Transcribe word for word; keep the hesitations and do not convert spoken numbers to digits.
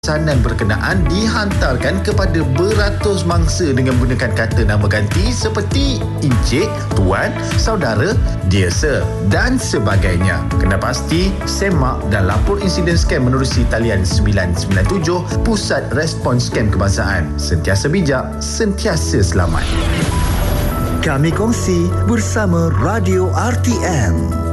Pesanan berkenaan dihantarkan kepada beratus mangsa dengan menggunakan kata nama ganti seperti Encik, Tuan, Saudara, Dear Sir dan sebagainya. Kena pasti semak dan lapor insiden scam menerusi talian sembilan sembilan tujuh Pusat Respons Scam Kebangsaan. Sentiasa bijak, sentiasa selamat. Kami kongsi bersama Radio R T M.